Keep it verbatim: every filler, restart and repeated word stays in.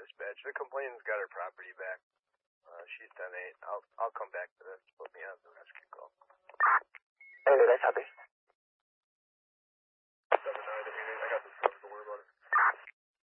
dispatch. The complainant's got her property back. Uh, she's ten eight. I'll I'll come back to this. Put me on the rescue.